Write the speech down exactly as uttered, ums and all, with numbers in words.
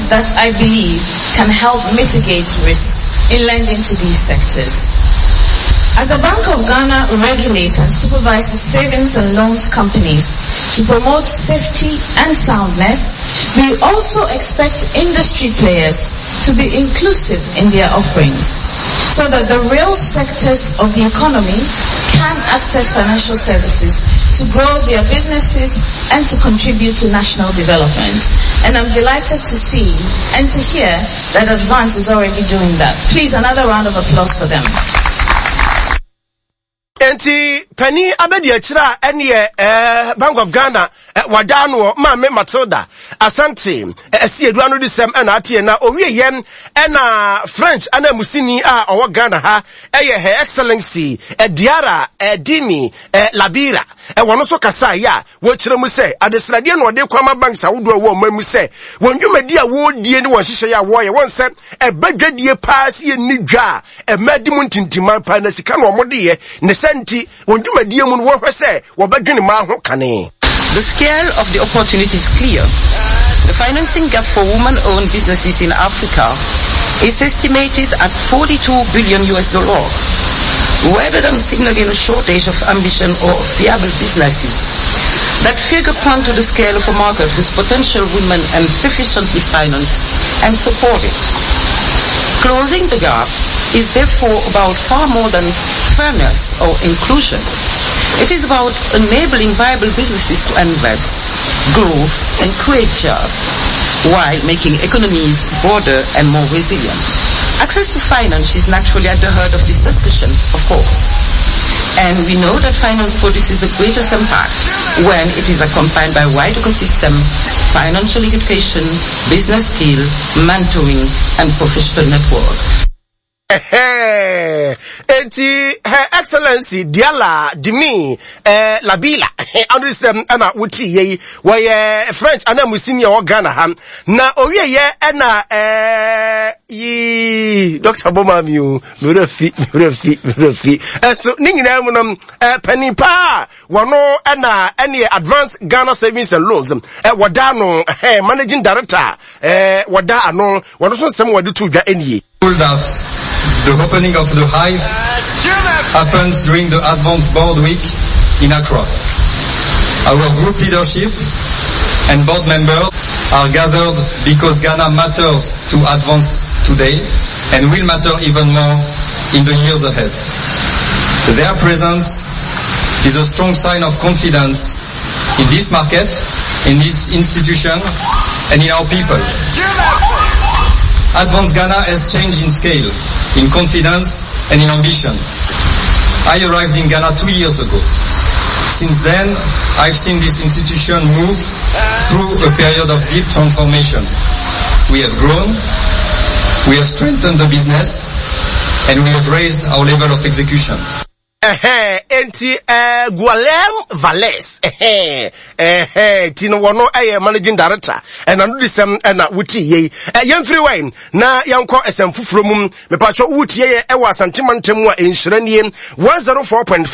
that I believe can help mitigate risks in lending to these sectors. As the Bank of Ghana regulates and supervises savings and loans companies to promote safety and soundness, we also expect industry players to be inclusive in their offerings so that the real sectors of the economy can access financial services to grow their businesses and to contribute to national development. And I'm delighted to see and to hear that Advance is already doing that. Please, another round of applause for them. Enti Penny Abedi Achira ene eh Bank of Ghana eh, wadano Mame Matilda Asante esi eduano di sem na atie na owie yem na French ana musini a owo Ghana ha eye Her Excellency eh, Diara eh, Dimi eh, Labira e wono so kasa ya wo kire mu se adesrade na ode kwama banks awodo wo mamu se wondwumadi a wo die ni won hihye ya wo ye won se e badwadie pass ye nidwa e madi mu ntintima pa na sika no omode ye ne senti wondwumadi mu wo hwese wo badwene ma ho kane. The scale of the opportunity is clear. The financing gap for women-owned businesses in Africa is estimated at forty-two billion U S dollars. Rather than signaling a shortage of ambition or viable businesses, that figure point to the scale of a market whose potential women and sufficiently financed and supported. Closing the gap is therefore about far more than fairness or inclusion. It is about enabling viable businesses to invest, grow, and create jobs, while making economies broader and more resilient. Access to finance is naturally at the heart of this discussion, of course. And we know that finance produces the greatest impact when it is accompanied by wide ecosystem, financial education, business skill, mentoring, and professional network. Eh, eti Her Excellency Diala Dimi eh Labila andisem ana wuti ye we French ana musini ya Ghana ham na owie ye na eh yi Doctor Bomamiu Murafi Murafi Murafi eh so ningina mu no eh panipa wono na any Advanced Ghana Savings and Loans eh wada no eh managing director eh wada ano wono so sem wadu to dwa enie. Pulled out. The opening of the Hive happens during the Advanced Board Week in Accra. Our group leadership and board members are gathered because Ghana matters to Advance today and will matter even more in the years ahead. Their presence is a strong sign of confidence in this market, in this institution, and in our people. Advance Ghana has changed in scale, in confidence, and in ambition. I arrived in Ghana two years ago. Since then, I've seen this institution move through a period of deep transformation. We have grown, we have strengthened the business, and we have raised our level of execution. Eh enti eh Gualem Valles eh eh tino wono eh managing director and anu disem na wuti ye eh yemfiri wine na yanko esem fufuro mum me pacho wuti ye e wa Asante Mantam a enhyira nie one oh four point five